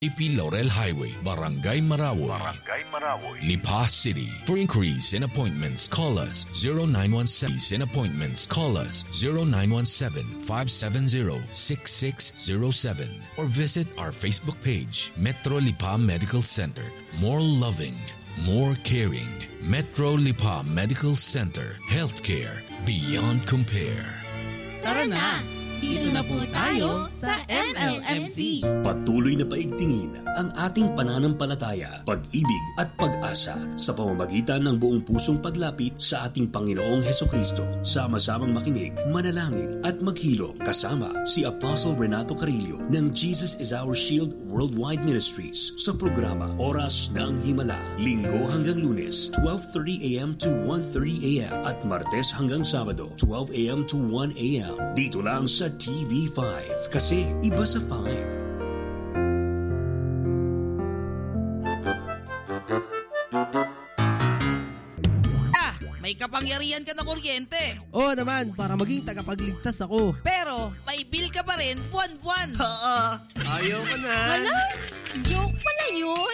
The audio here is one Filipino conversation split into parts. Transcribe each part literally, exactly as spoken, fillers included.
A P Laurel Highway, Barangay Marawoy, Barangay Marawoy, Lipa City. For inquiries and appointments, call us zero nine one seven. And appointments, call us zero nine one seven, five seven zero, six six zero seven or visit our Facebook page, Metro Lipa Medical Center. More loving, more caring. Metro Lipa Medical Center. Healthcare beyond compare. Tara na! Dito na po tayo sa M L M C. Patuloy na paigtingin ang ating pananampalataya, pag-ibig at pag-asa sa pamamagitan ng buong pusong paglapit sa ating Panginoong Hesukristo. Sama-samang makinig, manalangin at maghilo kasama si Apostle Renato Carillo ng Jesus is Our Shield Worldwide Ministries sa programa Oras ng Himala. Linggo hanggang Lunes, twelve thirty a.m. to one thirty a.m. at Martes hanggang Sabado, twelve a.m. to one a.m. Dito lang sa T V five kasi iba sa five. Ah, may kapangyarihan ka na kuryente. Oo naman, para maging tagapagligtas ako. Pero may bill ka pa rin buwan-buwan. Oo, ayaw ka na. Wala, joke pala yun.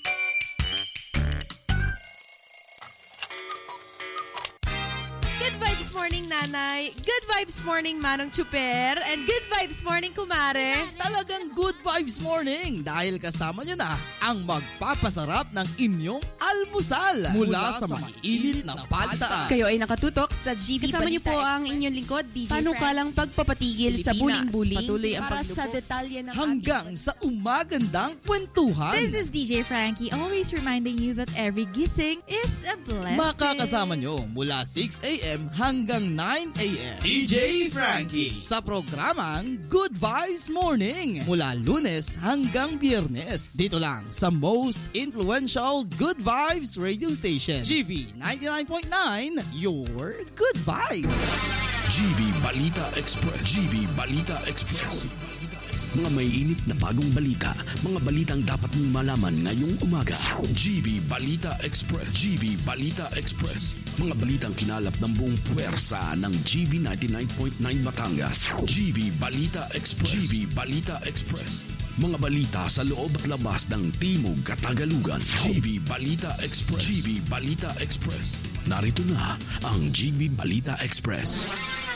Good vibes morning, nanay. Good vibes morning, Manong Chuper. And good vibes morning, kumare. Talagang good vibes morning dahil kasama nyo na ang magpapasarap ng inyong almusal mula sa maiinit na paltaan. Kayo ay nakatutok sa G V Kasama niyo po ang inyong lingkod, D J Paano ka lang pagpapatigil sa buling-buling patuloy ang para sa detalye ng hanggang sa umagandang kwentuhan. This is D J Frankie, always reminding you that every gising is a blessing. Makakasama nyo mula six a.m. hanggang nine a.m. D J Frankie sa programang Good Vibes Morning mula Lunes hanggang Biyernes. Dito lang sa most influential Good Vibes radio station, G V ninety-nine point nine, your good vibe. G V Balita Express. G V Balita Express. Mga may init na bagong balita. Mga balitang dapat mong malaman ngayong umaga. G V Balita Express. G V Balita Express. Mga balitang kinalap ng buong puwersa ng G V ninety-nine point nine Batangas. G V Balita Express. G V Balita Express. Mga balita sa loob at labas ng Timog Katagalugan. G V Balita Express. G V Balita Express. Narito na ang G V Balita Express.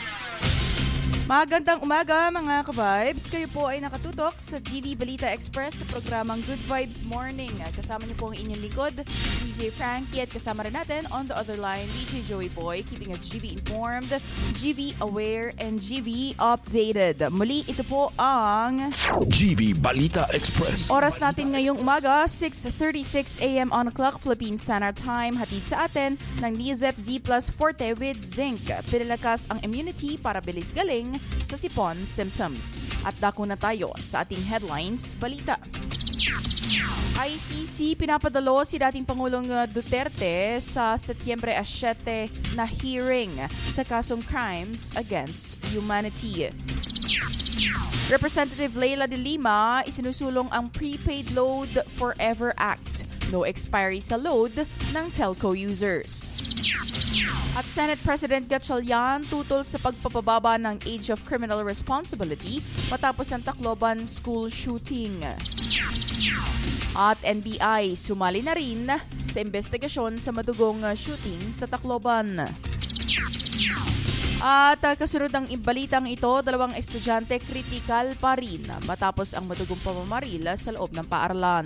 Magandang umaga mga ka-vibes. Kayo po ay nakatutok sa G V Balita Express sa programang Good Vibes Morning. Kasama niyo po ang inyong likod, D J Frankie, at kasama rin natin on the other line, D J Joey Boy, keeping us G V informed, G V aware, and G V updated. Muli, ito po ang G V Balita Express. Oras natin ngayong umaga, six thirty-six a.m. on the clock, Philippine Standard Time. Hatid sa atin ng Nizep Z Plus Forte with Zinc. Pinalakas ang immunity para bilis galing sa sipon symptoms. At dako na tayo sa ating headlines balita. I C C pinapadalo si dating Pangulong Duterte sa Setyembre siyete na hearing sa kasong crimes against humanity. Representative Leila de Lima isinusulong ang Prepaid Load Forever Act. No expiry sa load ng telco users. At Senate President Gatchalian tutol sa pagpapababa ng age of criminal responsibility matapos ang Tacloban school shooting. At N B I sumali na rin sa investigasyon sa madugong shooting sa Tacloban. At uh, kasunod ng balitang ito, dalawang estudyante kritikal pa rin matapos ang madugong pamamaril sa loob ng paaralan.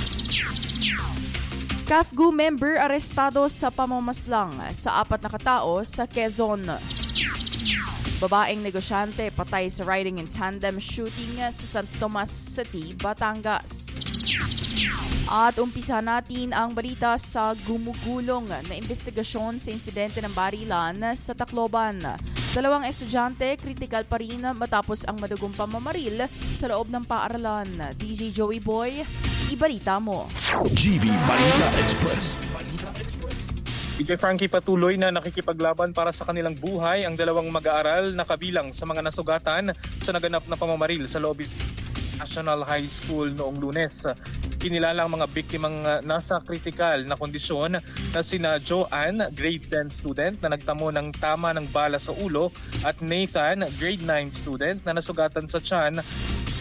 C A F G U member arestado sa pamamaslang sa apat na katao sa Quezon. Babaeng negosyante patay sa riding in tandem shooting sa San Tomas City, Batangas. At umpisa natin ang balita sa gumugulong na investigasyon sa insidente ng barilan sa Tacloban. Dalawang estudyante kritikal pa rin matapos ang madugong pamamaril sa loob ng paaralan. D J Joey Boy, ibalita mo. G V Balita Express. Balita Express. D J Frankie, patuloy na nakikipaglaban para sa kanilang buhay ang dalawang mag-aaral na kabilang sa mga nasugatan sa naganap na pamamaril sa loob ng National High School noong Lunes. Kinilala ang mga biktimang nasa kritikal na kondisyon na sina Joanne, grade ten student na nagtamo ng tama ng bala sa ulo, at Nathan, grade nine student na nasugatan sa tiyan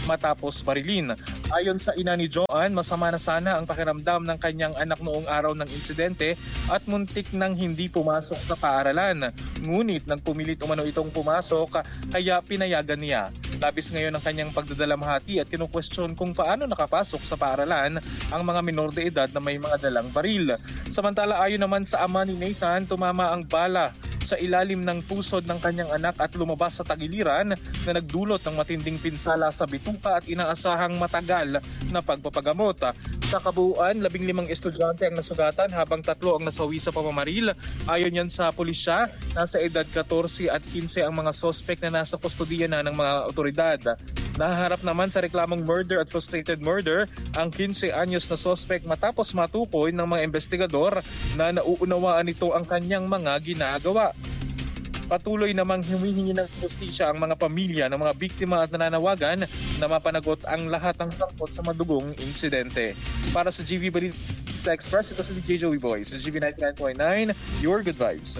matapos barilin. Ayon sa ina ni Joan, masama na sana ang pakiramdam ng kanyang anak noong araw ng insidente at muntik nang hindi pumasok sa paaralan. Ngunit nagpumilit umano itong pumasok kaya pinayagan niya. Labis ngayon ang kanyang pagdadalamhati at kinukwestiyon kung paano nakapasok sa paaralan ang mga minor de edad na may mga dalang baril. Samantala ayon naman sa ama ni Nathan, tumama ang bala sa ilalim ng pusod ng kanyang anak at lumabas sa tagiliran na nagdulot ng matinding pinsala sa bituka at inaasahang matagal na pagpapagamot. Sa kabuuan, labing limang estudyante ang nasugatan habang tatlo ang nasawi sa pamamaril. Ayon yan sa pulisya, nasa edad fourteen at fifteen ang mga sospek na nasa kustodiya na ng mga otoridad. Nahaharap naman sa reklamong murder at frustrated murder ang fifteen anyos na sospek matapos matukoy ng mga investigador na nauunawaan nito ang kanyang mga ginagawa. Patuloy namang humihingi ng hustisya ang mga pamilya ng mga biktima at nananawagan na mapanagot ang lahat ng sangkot sa madugong insidente. Para sa G V Balita Express, ito si D J Joey Boy sa G V ninety-nine point nine, Your Good Vibes.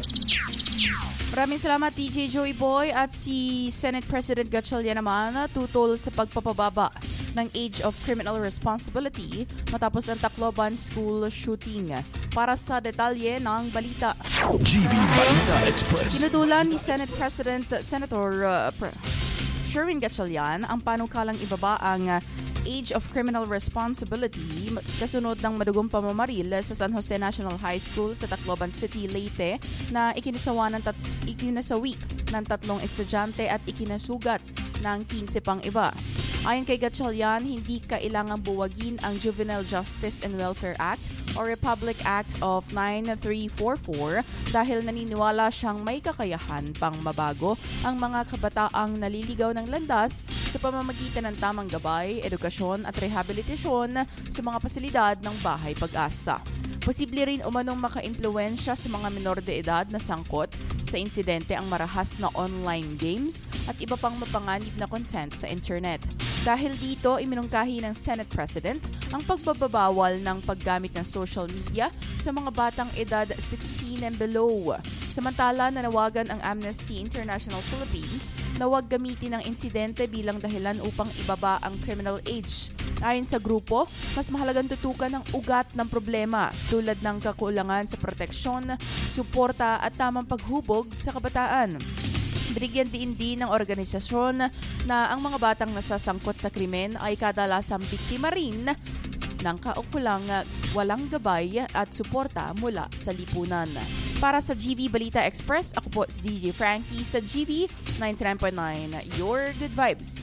Maraming salamat D J Joey Boy. At si Senate President Gatchalian naman tutol sa pagpapababa ng age of criminal responsibility matapos ang Tacloban school shooting. Para sa detalye ng balita, G V Balita Express. Tinutulan ni Senate President Senator uh, Pre- Sherwin Gatchalian ang panukalang ibaba ang uh, age of criminal responsibility kasunod ng madugong pamamaril sa San Jose National High School sa Tacloban City, Leyte na ikinasawa ng tat- ikinasawi ng tatlong estudyante at ikinasugat ng fifteen pang iba. Ayon kay Gatchalian, hindi kailangang buwagin ang Juvenile Justice and Welfare Act o Republic Act of ninety-three forty-four dahil naniniwala siyang may kakayahan pang mabago ang mga kabataang naliligaw ng landas sa pamamagitan ng tamang gabay, edukasyon at rehabilitasyon sa mga pasilidad ng Bahay Pag-asa. Posible rin umanong maka-impluwensya sa mga minor de edad na sangkot sa insidente ang marahas na online games at iba pang mapanganib na content sa internet. Dahil dito, iminungkahi ng Senate President ang pagbabawal ng paggamit ng social media sa mga batang edad sixteen and below. Samantala, nanawagan ang Amnesty International Philippines na huwag gamitin ang insidente bilang dahilan upang ibaba ang criminal age. Ayon sa grupo, mas mahalagang tutukan ng ugat ng problema tulad ng kakulangan sa proteksyon, suporta at tamang paghubog sa kabataan. Binigyan din din ng organisasyon na ang mga batang nasasangkot sa krimen ay kadalasang biktima rin ng kaukulang walang gabay at suporta mula sa lipunan. Para sa G V Balita Express, ako po si D J Frankie sa G V ninety-nine point nine, Your Good Vibes.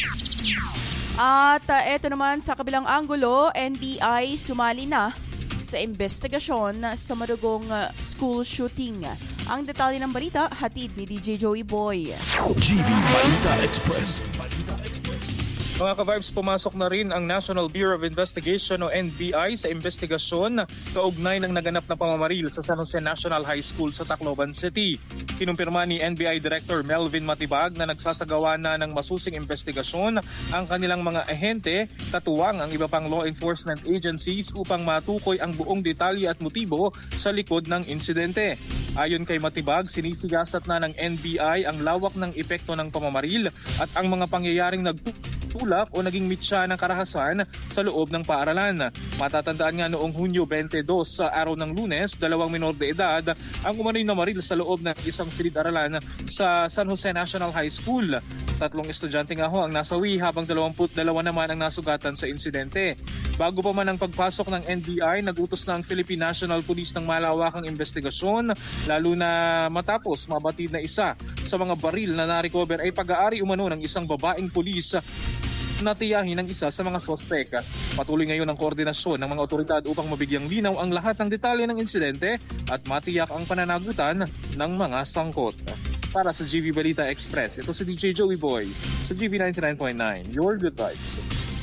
At uh, eto naman sa kabilang anggulo, N B I sumali na sa investigasyon sa madugong uh, school shooting. Ang detalye ng balita, hatid ni D J Joey Boy. G V Balita Express. Balita Express. Mga ka-vibes, pumasok na rin ang National Bureau of Investigation o N B I sa investigasyon kaugnay ng naganap na pamamaril sa San Jose National High School sa Tacloban City. Kinumpirma ni N B I Director Melvin Matibag na nagsasagawa na ng masusing investigasyon ang kanilang mga ahente, katuwang ang iba pang law enforcement agencies upang matukoy ang buong detalye at motibo sa likod ng insidente. Ayon kay Matibag, sinisigasat na ng N B I ang lawak ng epekto ng pamamaril at ang mga pangyayaring nagtutulak o naging mitya ng karahasan sa loob ng paaralan. Matatandaan nga noong Hunyo twenty-two sa araw ng Lunes, dalawang minor de edad ang umano'y namaril sa loob ng isang silid-aralan sa San Jose National High School. Tatlong estudyante nga ho ang nasawi habang dalawampu't dalawa naman ang nasugatan sa insidente. Bago pa man ang pagpasok ng N B I, nagutos na ang Philippine National Police ng malawakang investigasyon, lalo na matapos mabatid na isa sa mga baril na na-recover ay pag-aari umano ng isang babaeng pulis na tiyahin ng isa sa mga sospek. Patuloy ngayon ang koordinasyon ng mga otoridad upang mabigyang linaw ang lahat ng detalye ng insidente at matiyak ang pananagutan ng mga sangkot. Para sa G V Balita Express, ito si D J Joey Boy sa G V ninety-nine point nine, Your Good Vibes.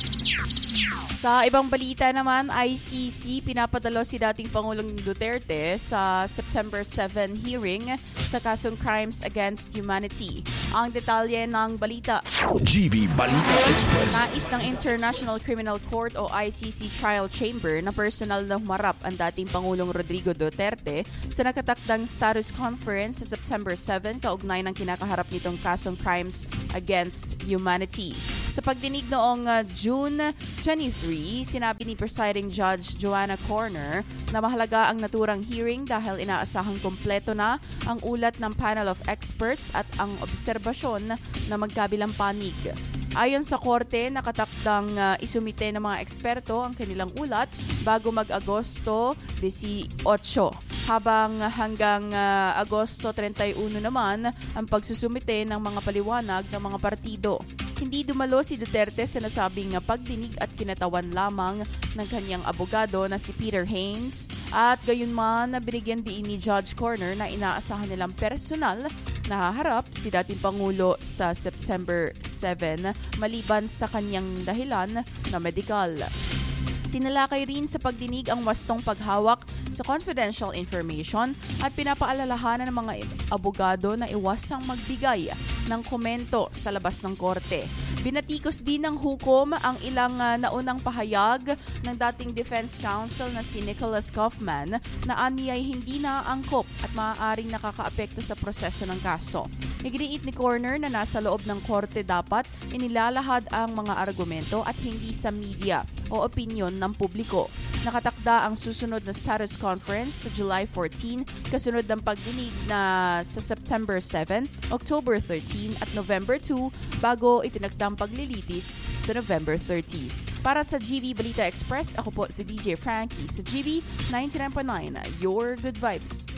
Sa ibang balita naman, I C C pinapadalo si dating Pangulong Duterte sa September seventh hearing sa kasong Crimes Against Humanity. Ang detalye ng balita. G V Balita Express. Nais ng International Criminal Court o I C C Trial Chamber na personal na humarap ang dating Pangulong Rodrigo Duterte sa nakatakdang status conference sa September seventh kaugnay ng kinakaharap nitong kasong Crimes Against Humanity. Sa pagdinig noong uh, June twenty-third, sinabi ni Presiding Judge Joanna Corner na mahalaga ang naturang hearing dahil inaasahang kompleto na ang ulat ng panel of experts at ang obserbasyon na magkabilang panig. Ayon sa korte, nakatakdang uh, isumite ng mga eksperto ang kanilang ulat bago mag-Agosto eighteen, habang hanggang uh, Agosto thirty-one naman ang pagsusumite ng mga paliwanag ng mga partido. Hindi dumalo si Duterte sa nasabing pagdinig at kinatawan lamang ng kanyang abogado na si Peter Haynes at gayunman binigyan din ni Judge Corner na inaasahan nilang personal na haharap si dating Pangulo sa September seventh maliban sa kanyang dahilan na medikal. Tinalakay rin sa pagdinig ang wastong paghawak sa confidential information at pinapaalalahanan ng mga abogado na iwasang magbigay ng komento sa labas ng korte. Binatikos din ng hukom ang ilang uh, naunang pahayag ng dating defense counsel na si Nicholas Kaufman na aniyay hindi naaangkop at maaaring nakakaapekto sa proseso ng kaso. Iginiit ni Corner na nasa loob ng korte dapat inilalahad ang mga argumento at hindi sa media o opinyon ng publiko. Nakatakda ang susunod na status conference sa July fourteenth kasunod ng pagdinig na sa September seventh, October thirteenth at November second bago itinagdang paglilitis sa November thirtieth. Para sa G V Balita Express, ako po si D J Frankie sa G V ninety-nine point nine, Your Good Vibes.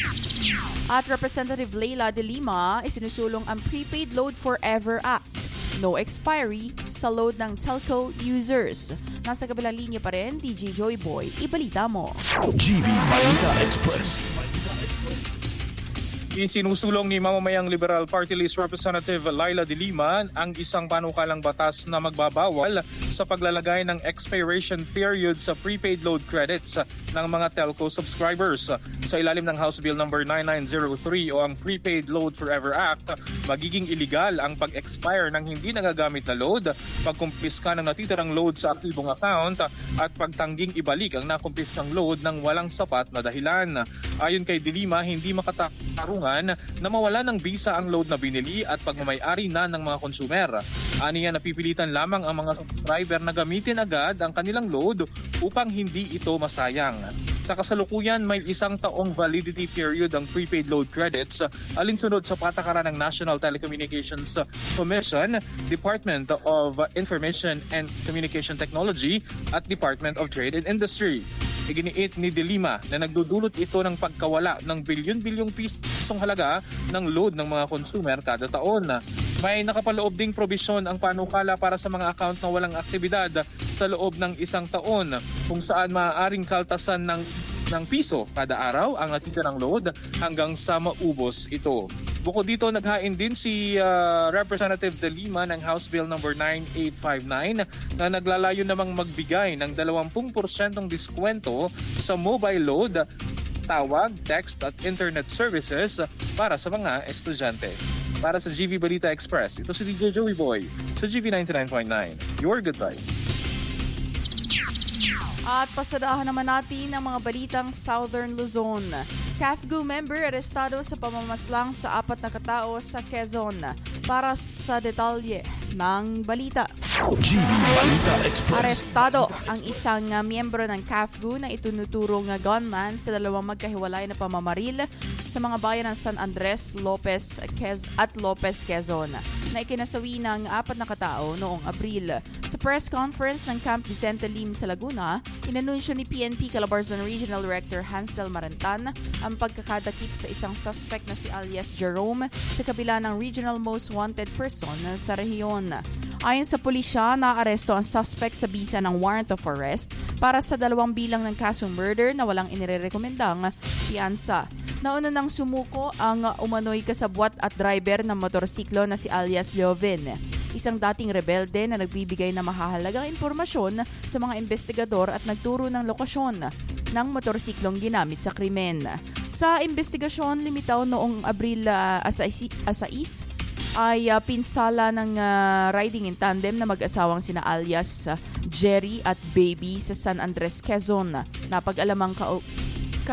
At Representative Leila de Lima, isinusulong ang Prepaid Load Forever Act. No expiry sa load ng telco users. Nasa kabilang linya pa rin, D J Joy Boy, ibalita mo. G V Balita Express. Isinusulong ni mamamayang Liberal Party List Representative Leila de Lima ang isang panukalang batas na magbabawal sa paglalagay ng expiration period sa prepaid load credits ng mga telco subscribers. Sa ilalim ng House Bill number ninety-nine oh three o ang Prepaid Load Forever Act, magiging illegal ang pag-expire ng hindi nagagamit na load, pagkumpiska ng natitirang load sa aktibong account at pagtangging ibalik ang nakumpiskang load ng walang sapat na dahilan. Ayon kay de Lima, hindi makatarungan na mawala ng visa ang load na binili at pagmamay-ari na ng mga konsumer. Aniya napipilitan lamang ang mga subscriber na gamitin agad ang kanilang load upang hindi ito masayang. Sa kasalukuyan, may isang taong validity period ang prepaid load credits alinsunod sa patakaran ng National Telecommunications Commission, Department of Information and Communication Technology at Department of Trade and Industry. Iginiit ni de Lima na nagdudulot ito ng pagkawala ng bilyon-bilyong pisong halaga ng load ng mga consumer kada taon. May nakapaloob ding probisyon ang panukala para sa mga account na walang aktibidad sa loob ng isang taon kung saan maaaring kaltasan ng, ng piso kada araw ang natitirang load hanggang sa maubos ito. Bukod dito, naghain din si uh, Representative de Lima ng House Bill number ninety-eight fifty-nine na naglalayo namang magbigay ng twenty percent diskwento sa mobile load, tawag, text at internet services para sa mga estudyante. Para sa G V Balita Express, ito si D J Joey Boy sa G V ninety-nine point nine. Your Good Vibes. At pasadahan naman natin ang mga balitang Southern Luzon. C A F G U member arestado sa pamamaslang sa apat na katao sa Quezon. Para sa detalye ng balita. G V Balita Express. Arestado ang isang uh, miyembro ng C A F G U na itunuturong uh, gunman sa dalawang magkahiwalay na pamamaril sa mga bayan ng San Andres, Lopez Quez- at Lopez, Quezon na ikinasawi ng apat na katao noong Abril. Sa press conference ng Camp Vicente Lim sa Laguna, inanunsyo ni P N P Calabarzon Regional Director Hansel Marantan ang pagkakadakip sa isang suspect na si alias Jerome sa kabila ng Regional Most Wanted Person sa rehiyon. Ayon sa pulisya, naaresto ang suspect sa bisa ng warrant of arrest para sa dalawang bilang ng kasong murder na walang inirekomendang piyansa. Nauna nang sumuko ang umano'y kasabwat at driver ng motorsiklo na si alias Leovin, isang dating rebelde na nagbibigay ng mahahalagang impormasyon sa mga investigador at nagturo ng lokasyon ng motorsiklong ginamit sa krimen. Sa investigasyon, limitaw noong Abril uh, asais ay uh, pinsala ng uh, riding in tandem na mag-asawang sina alias uh, Jerry at Baby sa San Andres, Quezon. Napag-alamang ka-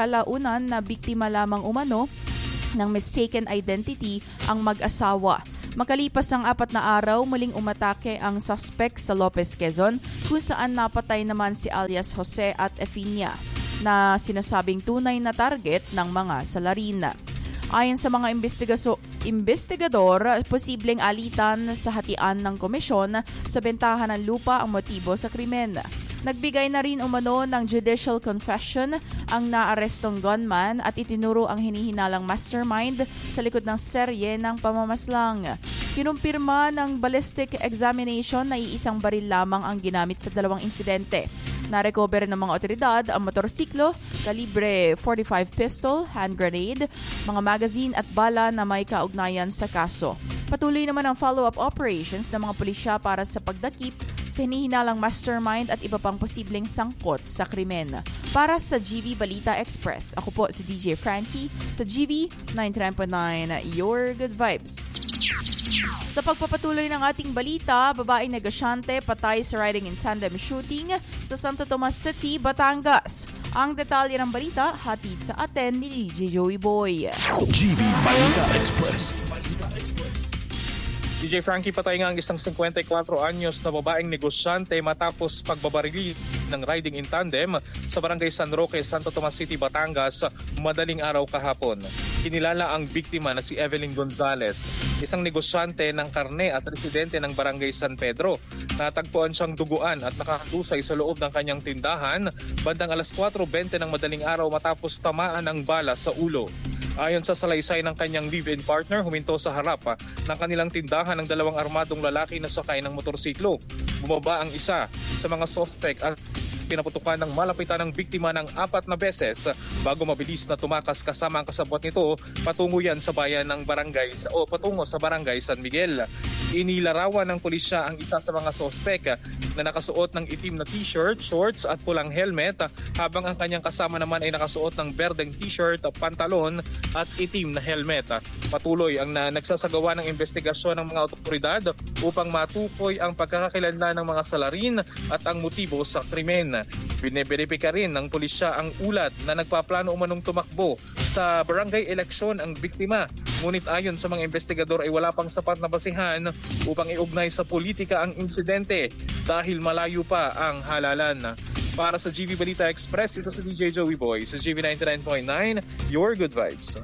kalaunan na biktima lamang umano ng mistaken identity ang mag-asawa. Makalipas ang apat na araw, muling umatake ang suspect sa Lopez, Quezon, kung saan napatay naman si alias Jose at Efinia, na sinasabing tunay na target ng mga salarin. Ayon sa mga investigaso, investigador, posibleng alitan sa hatian ng komisyon sa bentahan ng lupa ang motibo sa krimen. Nagbigay na rin umano ng judicial confession ang naarestong gunman at itinuro ang hinihinalang mastermind sa likod ng serye ng pamamaslang. Kinumpirma ng ballistic examination na iisang baril lamang ang ginamit sa dalawang insidente. Na-recover ng mga otoridad ang motorsiklo, kalibre forty-five pistol, hand grenade, mga magazine at bala na may kaugnayan sa kaso. Patuloy naman ang follow-up operations ng mga pulisya para sa pagdakip sa hinihinalang mastermind at iba pang posibleng sangkot sa krimen. Para sa G V Balita Express, ako po si D J Frankie sa G V ninety-nine point nine, Your Good Vibes. Sa pagpapatuloy ng ating balita, babaeng negosyante patay sa riding in tandem shooting sa Santo Tomas City, Batangas. Ang detalye ng balita, hatid sa atin ni D J Joey Boy. G V Balita Express. Balita Express. D J Frankie, patay nga ang isang fifty-four anyos na babaeng negosyante matapos pagbabarili ng riding in tandem sa barangay San Roque, Santo Tomas City, Batangas madaling araw kahapon. Kinilala ang biktima na si Evelyn Gonzalez, isang negosyante ng karne at residente ng barangay San Pedro. Natagpuan siyang duguan at nakahusay sa loob ng kanyang tindahan bandang alas four twenty ng madaling araw matapos tamaan ng bala sa ulo. Ayon sa salaysay ng kanyang live-in partner, huminto sa harap ah, ng kanilang tindahan ng dalawang armadong lalaki na sakay ng motorsiklo. Bumaba ang isa sa mga suspect at pinaputukan ng malapitan ng biktima ng apat na beses bago mabilis na tumakas kasama ang kasabwat nito patungo yan sa bayan ng barangay o patungo sa barangay San Miguel. Inilarawan ng pulisya ang isa sa mga sospek na nakasuot ng itim na t-shirt, shorts at pulang helmet habang ang kanyang kasama naman ay nakasuot ng berdeng t-shirt, pantalon at itim na helmet. Patuloy ang na nagsasagawa ng investigasyon ng mga otoridad upang matukoy ang pagkakakilanlan ng mga salarin at ang motibo sa krimen. Biniberipika rin ng pulisya ang ulat na nagpaplano umanong tumakbo sa barangay eleksyon ang biktima. Ngunit ayon sa mga investigador ay wala pang sapat na basihan upang iugnay sa politika ang insidente dahil malayo pa ang halalan. Para sa G V Balita Express, ito si D J Joey Boy sa G V ninety-nine point nine, Your Good Vibes.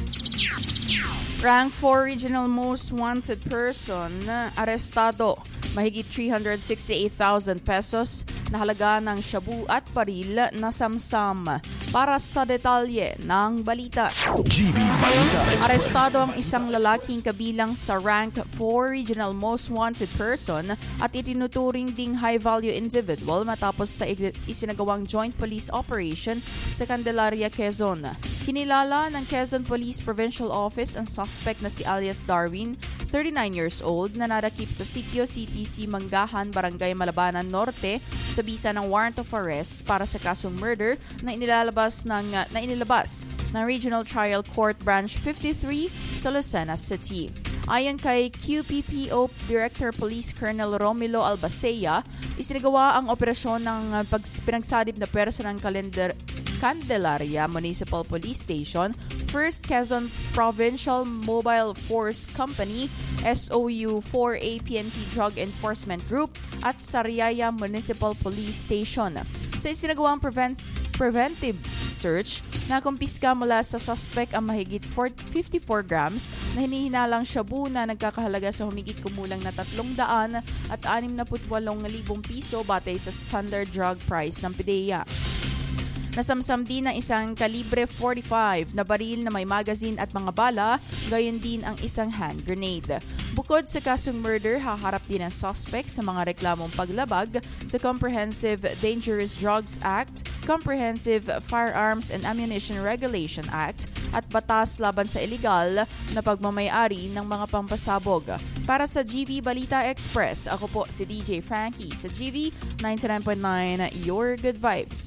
Rank four Regional Most Wanted Person arestado. Mahigit three hundred sixty-eight thousand pesos na halaga ng shabu at baril na samsam. Para sa detalye ng balita, G V Balita Express. Arestado ang isang lalaking kabilang sa Rank four Regional Most Wanted Person at itinuturing ding high-value individual matapos sa isinagawang joint police operation sa Candelaria, Quezon. Kinilala ng Quezon Police Provincial Office ang suspect na si alias Darwin, thirty-nine years old, na nadakip sa sitio C T C Manggahan, Barangay Malabanan Norte sa bisa ng warrant of arrest para sa kasong murder na inilalabas ng na inilabas ng Regional Trial Court Branch fifty-three sa Lucena City. Ayon kay Q P P O Director Police Colonel Romilo Albacea, isinagawa ang operasyon ng pagpinagsadip na pwersa ng kalender Candelaria Municipal Police Station, First Quezon Provincial Mobile Force Company, S O U four A P N P Drug Enforcement Group at Sariaya Municipal Police Station. Sa isinagawang prevent- preventive search, nakumpiska mula sa suspect ang mahigit fifty-four grams na hinihinalang shabu na nagkakahalaga sa humigit kumulang na tatlong daan at anim na putwalong libong piso batay sa standard drug price ng P D E A. Nasamsam din ang isang kalibre forty-five na baril na may magazine at mga bala, gayon din ang isang hand grenade. Bukod sa kasong murder, haharap din ang suspect sa mga reklamong paglabag sa Comprehensive Dangerous Drugs Act, Comprehensive Firearms and Ammunition Regulation Act at batas laban sa illegal na pagmamayari ng mga pampasabog. Para sa G V Balita Express, ako po si D J Frankie sa G V ninety-nine point nine, Your Good Vibes.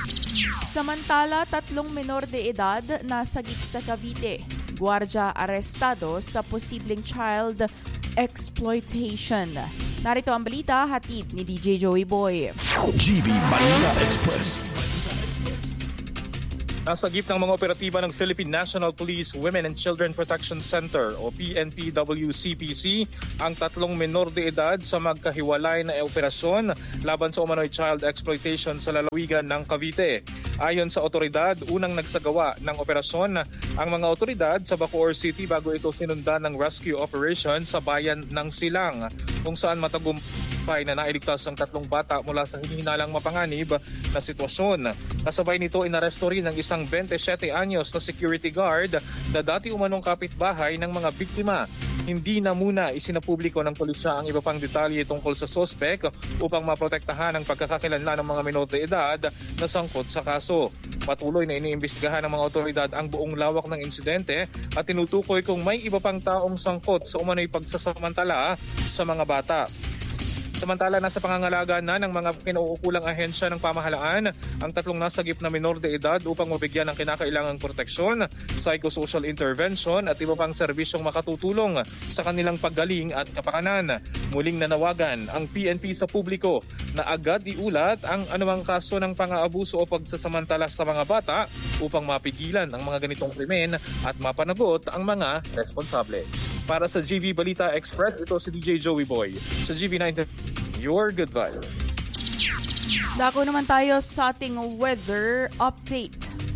Samantala, tatlong menor de edad nasagip sa Cavite. Guardia arestado sa posibleng child exploitation. Narito ang balita, hatid ni D J Joey Boy. G V Balita Express. Nasagip ng mga operatiba ng Philippine National Police Women and Children Protection Center o P N P W C P C ang tatlong menor de edad sa magkahiwalay na operasyon laban sa umano'y child exploitation sa lalawigan ng Cavite. Ayon sa otoridad, unang nagsagawa ng operasyon ang mga otoridad sa Bacoor City bago ito sinundan ng rescue operation sa bayan ng Silang, kung saan matagumpay na nailigtas ang tatlong bata mula sa hinihinalang mapanganib na sitwasyon. Kasabay nito, inaresto rin ng isang twenty-seven anyos na security guard na dati umanong kapitbahay ng mga biktima. Hindi na muna isinapubliko ng pulisya ang iba pang detalye tungkol sa sospek upang maprotektahan ang pagkakakilanlan ng mga menor de edad na sangkot sa kaso. Patuloy na iniimbestigahan ng mga otoridad ang buong lawak ng insidente at tinutukoy kung may iba pang taong sangkot sa umano'y pagsasamantala sa mga bata. Samantala, nasa pangangalaga na ng mga kinauukulang ahensya ng pamahalaan ang tatlong nasagip na menor de edad upang mabigyan ng kinakailangang proteksyon, psychosocial intervention at iba pang serbisyong makatutulong sa kanilang paggaling at kapakanan. Muling nanawagan ang P N P sa publiko na agad iulat ang anumang kaso ng pang-aabuso o pagsasamantala sa mga bata upang mapigilan ang mga ganitong krimen at mapanagot ang mga responsable. Para sa G V Balita Express, ito si D J Joey Boy. Sa G V ninety, your good vibe. Dako naman tayo sa ating weather update.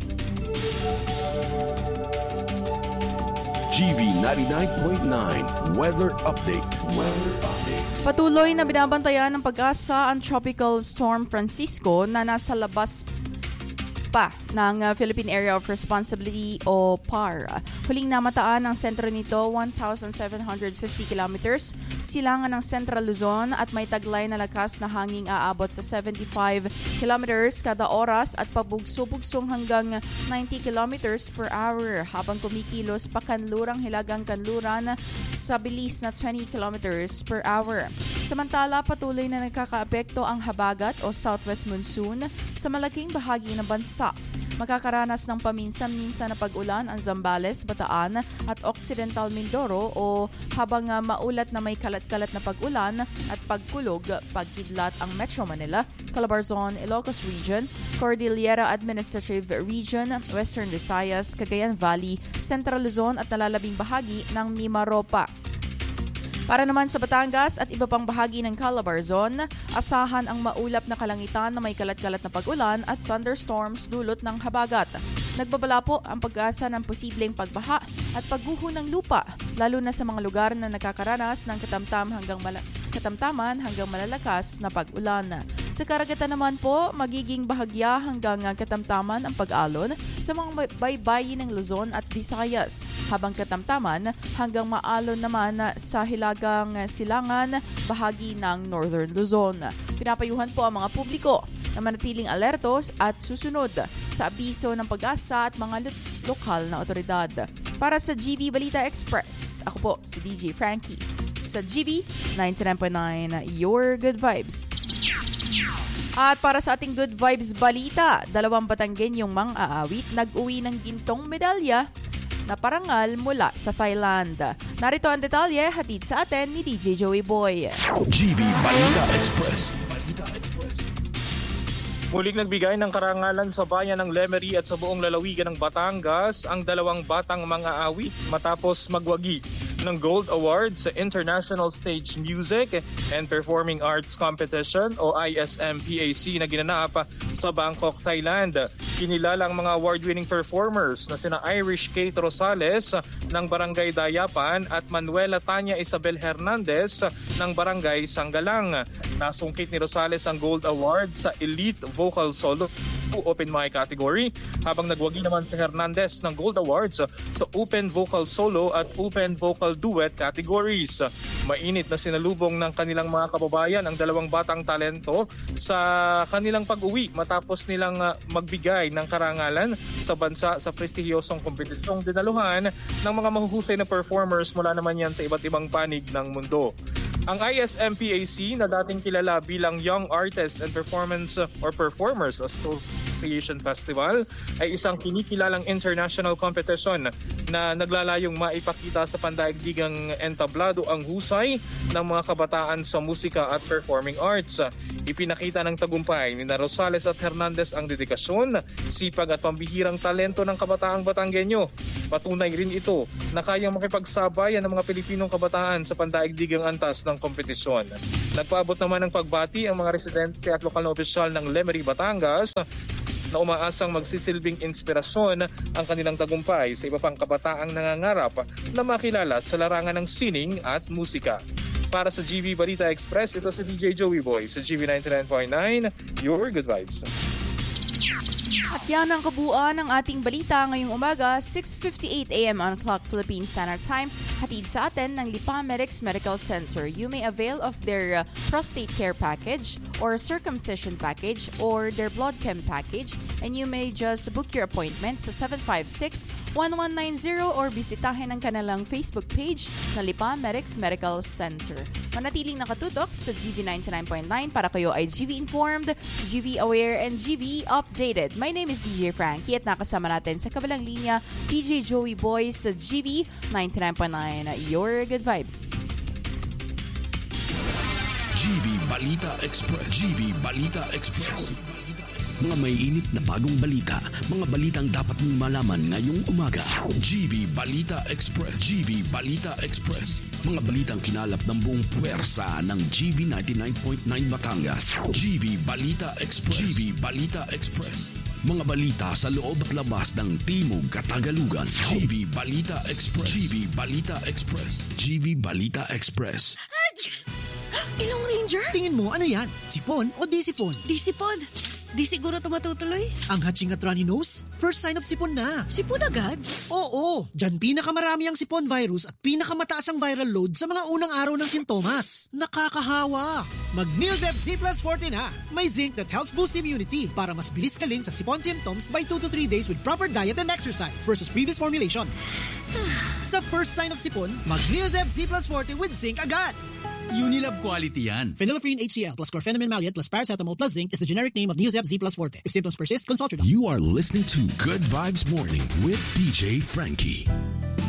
G V ninety-nine point nine Weather Update. Weather Update. Patuloy na binabantayan ng Pag-asa ang Tropical Storm Francisco na nasa labas pa ng uh, Philippine Area of Responsibility o P A R. Huling namataan ang sentro nito one thousand seven hundred fifty kilometers silangan ng Central Luzon at may taglay na lakas na hanging aabot sa seventy-five kilometers kada oras at pabugso-bugsong hanggang ninety kilometers per hour habang kumikilos pa kanlurang hilagang kanluran sa bilis na twenty kilometers per hour. Samantala, patuloy na nagkakaapekto ang habagat o southwest monsoon sa malaking bahagi ng bansa. Makakaranas ng paminsan-minsan na pag-ulan ang Zambales, Bataan at Occidental Mindoro o habang uh, maulat na may kalat-kalat na pag-ulan at pagkulog, pagkidlat ang Metro Manila, Calabarzon, Ilocos Region, Cordillera Administrative Region, Western Visayas, Cagayan Valley, Central Luzon at nalalabing bahagi ng Mimaropa. Para naman sa Batangas at iba pang bahagi ng Calabarzon, asahan ang maulap na kalangitan na may kalat-kalat na pag-ulan at thunderstorms dulot ng habagat. Nagbabala po ang Pag-asa ng posibleng pagbaha at pagguho ng lupa, lalo na sa mga lugar na nakakaranas ng katamtam hanggang mala- katamtaman hanggang malalakas na pag-ulan. Sa karagatan naman po, magiging bahagya hanggang katamtaman ang pag-alon sa mga baybayin ng Luzon at Visayas, habang katamtaman hanggang maalon naman sa hilagang silangan bahagi ng Northern Luzon. Pinapayuhan po ang mga publiko na manatiling alertos at susunod sa abiso ng Pag-asa at mga lo- lokal na otoridad. Para sa G V Balita Express, ako po si D J Frankie sa G V ninety-nine point nine, your good vibes. At para sa ating good vibes balita, dalawang Batanggenyong mang-aawit nag-uwi ng gintong medalya na parangal mula sa Thailand. Narito ang detalye, hatid sa atin ni D J Joey Boy. G V Balita Express. Balita Express. Muling nagbigay ng karangalan sa bayan ng Lemery at sa buong lalawigan ng Batangas ang dalawang batang mang-aawit matapos magwagi ng Gold Award sa International Stage Music and Performing Arts Competition o I S M P A C na ginanap sa Bangkok, Thailand. Kinilala ang mga award-winning performers na sina Irish Kate Rosales ng Barangay Dayapan at Manuela Tanya Isabel Hernandez ng Barangay Sanggalang. Nasungkit ni Rosales ang Gold Award sa Elite Vocal Solo Open Mic category, habang nagwagi naman si Hernandez ng Gold Awards sa Open Vocal Solo at Open Vocal Duet categories. Mainit na sinalubong ng kanilang mga kababayan ang dalawang batang talento sa kanilang pag-uwi matapos nilang magbigay ng karangalan sa bansa sa prestihiyosong kompetisyong dinaluhan ng mga mahuhusay na performers mula naman yan sa iba't ibang panig ng mundo. Ang I S M P A C na dating kilala bilang Young Artist and Performance or Performers Association Festival ay isang kinikilalang international competition na naglalayong maipakita sa pandaigdigang entablado ang husay ng mga kabataan sa musika at performing arts. Ipinakita ng tagumpay ni na Rosales at Hernandez ang dedikasyon, sipag at pambihirang talento ng kabataang Batanggenyo. Patunay rin ito na kayang makipagsabayan ng mga Pilipinong kabataan sa pandaigdigang antas ng kompetisyon. Nagpaabot naman ng pagbati ang mga residente at lokal na opisyal ng Lemery, Batangas na umaasang magsisilbing inspirasyon ang kanilang tagumpay sa iba pang kabataang nangangarap na makilala sa larangan ng sining at musika. Para sa G V Balita Express, ito si D J Joey Boy sa G V ninety-nine point nine, Your Good Vibes. At yan ang kabuuan ng ating balita ngayong umaga, six fifty-eight a.m. on clock Philippine Standard Time. Hatid sa atin ng Lipa Medics Medical Center. You may avail of their uh, prostate care package or circumcision package or their blood chem package, and you may just book your appointment sa seven five six, one one nine zero or bisitahin ang kanilang Facebook page na Lipa Medics Medical Center. Manatiling nakatutok sa G V ninety-nine point nine para kayo ay G V informed, G V aware, and G V updated. My name is D J Frankie at nakasama natin sa kabilang linya D J Joey Boy sa G V ninety-nine point nine, Your Good Vibes. G V Balita Express. G V Balita Express. Mga may init na bagong balita, mga balitang dapat mong malaman ngayong umaga. G V Balita Express. G V Balita Express. Mga balitang kinalap ng buong puwersa ng G V ninety-nine point nine Batangas. G V Balita Express. G V Balita Express. Mga balita sa loob at labas ng Timog Katagalugan. G V Balita Express. G V Balita Express. G V Balita Express. Ilong Ranger? Tingin mo, ano yan? Sipon o di sipon? Di sipon. Di siguro tumatutuloy. Ang hatching at runny nose? First sign of sipon na. Sipon agad? Oo, dyan pinakamarami ang sipon virus at pinakamataas ang viral load sa mga unang araw ng sintomas. Nakakahawa. Mag-Neozeb Z plus forty na. May zinc that helps boost immunity para mas bilis kaling sa sipon symptoms by two to three days with proper diet and exercise versus previous formulation. Sa first sign of sipon, mag-Neozeb Z plus forty with zinc agad. Unilab quality yan. Phenylephrine H C L plus chlorpheniramine maleate plus paracetamol plus zinc is the generic name of Neozeb Z plus forte. If symptoms persist, consult your doctor. You are listening to Good Vibes Morning with D J Frankie.